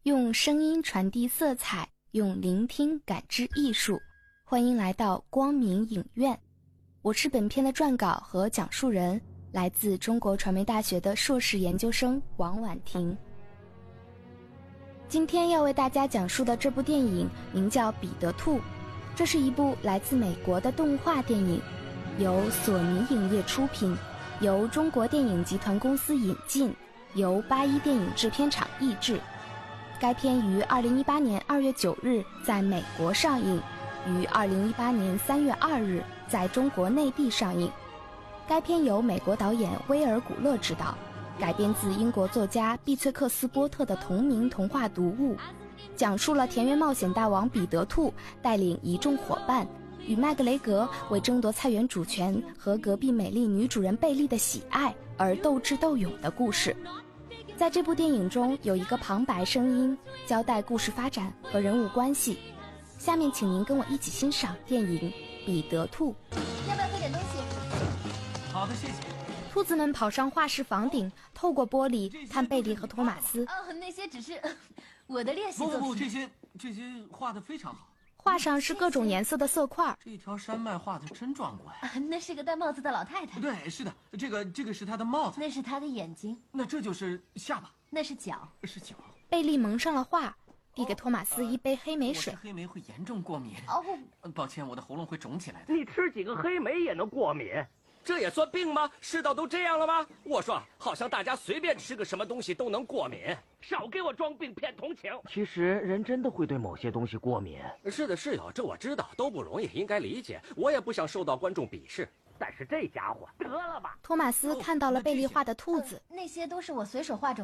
用声音传递色彩，用聆听感知艺术。欢迎来到光明影院，我是本片的撰稿和讲述人，来自中国传媒大学的硕士研究生王婉婷。今天要为大家讲述的这部电影名叫《彼得兔》，这是一部来自美国的动画电影，由索尼影业出品，由中国电影集团公司引进，由81电影制片厂译制。该片于2018年2月9日在美国上映，于2018年3月2日在中国内地上映。该片由美国导演威尔·古勒执导，改编自英国作家碧翠克斯波特的同名童话读物，讲述了田园冒险大王彼得兔带领一众伙伴与麦格雷格为争夺菜园主权和隔壁美丽女主人贝利的喜爱而斗智斗勇的故事。在这部电影中有一个旁白声音交代故事发展和人物关系，下面请您跟我一起欣赏电影《彼得兔》。 要不要喝点东西？ 好的，谢谢。 兔子们跑上画室房顶，透过玻璃看贝利和托马斯。 那些只是我的练习作品。 不，这些画得非常好。 画上是各种颜色的色块。 这条山脉画得真壮观。 那是个戴帽子的老太太。 对，是的，这个是她的帽子。 那是她的眼睛。 那这就是下巴。 那是脚。 是脚。 贝利蒙上了画，递给托马斯一杯黑莓水。 我吃黑莓会严重过敏。抱歉，我的喉咙会肿起来的。 你吃几个黑莓也能过敏？ 这也算病吗？世道都这样了吗？我说，好像大家随便吃个什么东西都能过敏。 少给我装病骗同情。其实人真的会对某些东西过敏。 是的，室友，这我知道，都不容易，应该理解。我也不想受到观众鄙视。 但是这家伙得了吧！ 托马斯看到了贝利画的兔子。 那些都是我随手画着